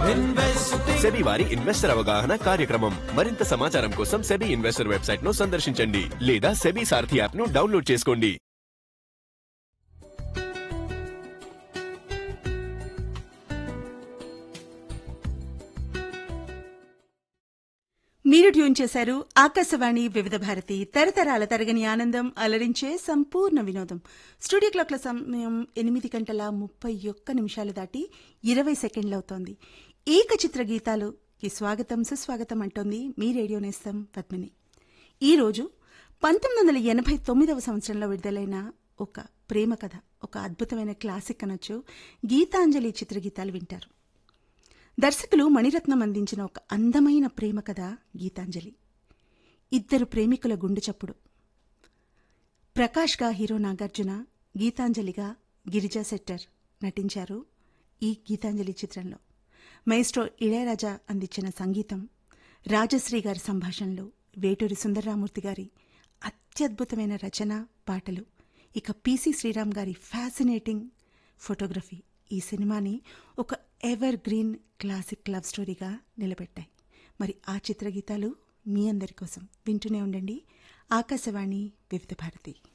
SEBI వారి investor అవగాహన కార్యక్రమం. మరింత సమాచారం కోసం సెబీ ఇన్వెస్టర్ వెబ్సైట్ ను సందర్శించండి లేదా సెబీ సారథి యాప్ ను డౌన్లోడ్ చేసుకోండి. మీరు ట్యూన్ చేశారు ఆకాశవాణి వివిధ భారతి, తరతరాల తరగని ఆనందం, అలరించే సంపూర్ణ వినోదం. స్టూడియో క్లాక్ల సమయం 8:31 దాటి 20 సెకండ్లవుతోంది. ఏకచిత్ర గీతాలుకి స్వాగతం సుస్వాగతం అంటోంది మీ రేడియో నేస్తం పద్మిని. ఈరోజు 1989వ సంవత్సరంలో విడుదలైన ఒక ప్రేమ కథ, ఒక అద్భుతమైన క్లాసిక్ అనొచ్చు, గీతాంజలి చిత్రగీతాలు వింటారు. దర్శకులు మణిరత్నం అందించిన ఒక అందమైన ప్రేమ కథ గీతాంజలి. ఇద్దరు ప్రేమికుల గుండె చప్పుడు. ప్రకాష్గా హీరో నాగార్జున, గీతాంజలిగా గిరిజా శెట్టర్ నటించారు ఈ గీతాంజలి చిత్రంలో. మైస్ట్రో ఇళయరాజా అందించిన సంగీతం, రాజశ్రీ గారి సంభాషణలు, వేటూరి సుందరరామూర్తి గారి అత్యద్భుతమైన రచన, పాటలు, ఇక పిసి శ్రీరామ్ గారి ఫ్యాసినేటింగ్ ఫోటోగ్రఫీ ఈ సినిమాని ఒక ఎవర్ గ్రీన్ క్లాసిక్ లవ్ స్టోరీగా నిలబెట్టాయి. మరి ఆ చిత్రగీతాలు మీ అందరి కోసం వింటూనే ఉండండి. ఆకాశవాణి వివిధ భారతి.